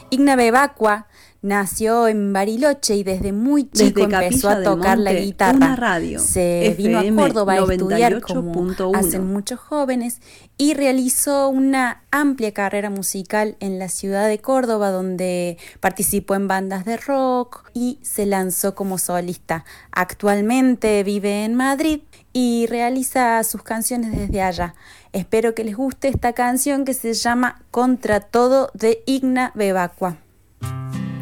Igna Bebacua nació en Bariloche y desde muy chico Desde empezó Capilla a del tocar la Monte, guitarra. una radio, Se vino a FM Córdoba a estudiar como 98.1. hacen muchos jóvenes y realizó una amplia carrera musical en la ciudad de Córdoba, donde participó en bandas de rock y se lanzó como solista. Actualmente vive en Madrid y realiza sus canciones desde allá. Espero que les guste esta canción que se llama Contra Todo de Igna Bebacua.